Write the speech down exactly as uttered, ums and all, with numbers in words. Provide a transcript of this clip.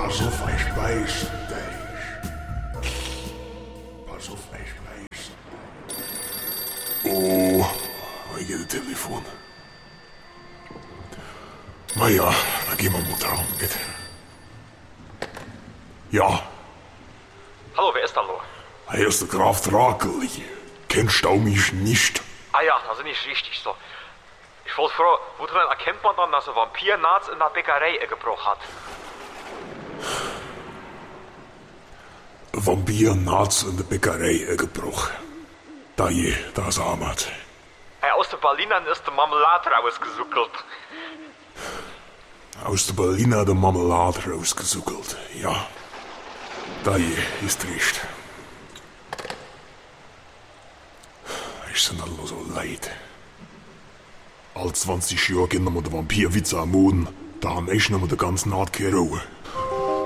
Pass auf, ich weiß dich. Pass auf, ich weiß. Oh, ich geht das Telefon. Na ja, dann gehen wir mal dran, geht. Ja. Hallo, wer ist da noch? Hier ist der Graf Drakel. Kennst du mich nicht? Ah ja, also nicht richtig so. Ich wollte fragen, woran erkennt man dann, dass ein Vampir nachts in der Bäckerei gebrochen hat? Ein Vampir nachts in der Bäckerei gebrochen. Da je, da ist Ahmad. Hey, aus den Berlinern ist der Marmelade rausgesuckelt. Aus der Berliner der Marmelade rausgesuckelt, ja. Da je, ist recht. Ich sind alle so leid. All zwanzig Jahre gehen wir den Vampirwitz am Moden, da haben ich noch mal den ganzen Naht keine Ruhe.